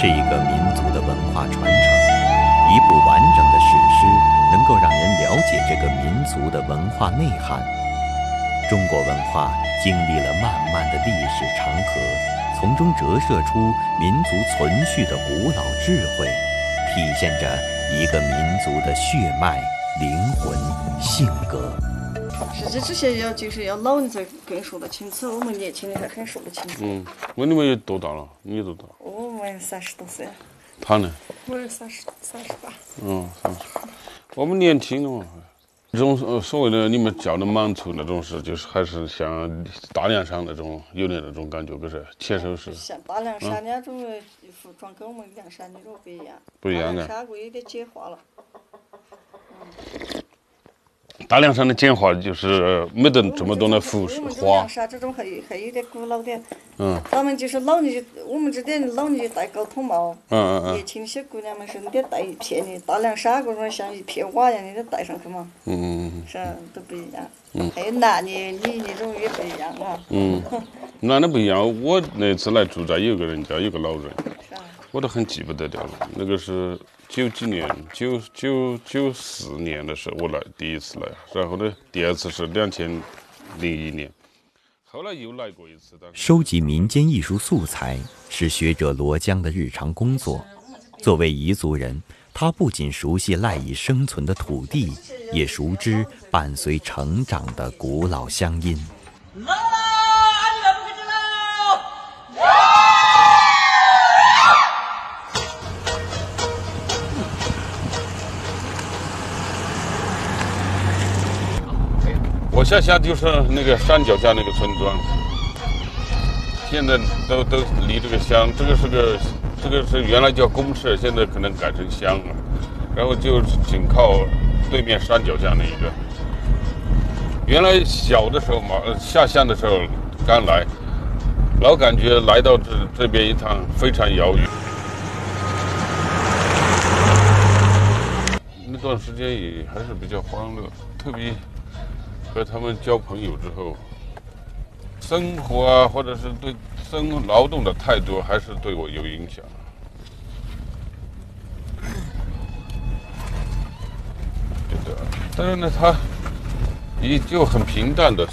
是一个民族的文化传承。一部完整的史诗能够让人了解这个民族的文化内涵。中国文化经历了漫漫的历史长河，从中折射出民族存续的古老智慧，体现着一个民族的血脉、灵魂、性格。 是这些就是要老人才更说得清楚，我们年轻人还很说得清楚。 问你们有多大了？你有多大？ 我们30多岁。 他呢？ 我有38。 30。我们年轻的嘛。这种所谓的你们叫的满族那种是，就是还是像大凉山那种有点那种感觉，可是切手是。 像大凉山那种服装跟我们凉山那种不一样。 不一样的。 大凉山有点简化了。 大凉山的简化就是没得这么多的服饰花。 凉山这种还有点古老点。他们就是老年，我们这点老年戴高筒帽。年轻些姑娘们是你得戴一片的，大凉山这种像一片瓦一样，你得戴上去嘛。是都不一样。还有男的、女的这种也不一样啊。 男的不一样。我那次来住在有个人家，有个老人，我都很记不得掉了。那个是90几年，94年的时候我来第一次来，然后呢，第二次是2001年，后来又来过一次。 收集民间艺术素材是学者罗江的日常工作。作为彝族人，他不仅熟悉赖以生存的土地，也熟知伴随成长的古老乡音。 我下就是那个山脚下那个村庄，现在都离这个乡，这个是原来叫公社，现在可能改成乡了，然后就紧靠对面山脚下那一个。原来小的时候嘛，下乡的时候刚来，老感觉来到这边一趟非常遥远。那段时间也还是比较欢乐，特别和他们交朋友之后，生活啊，或者是对劳动的态度，还是对我有影响。对的，但是呢，他也就很平淡的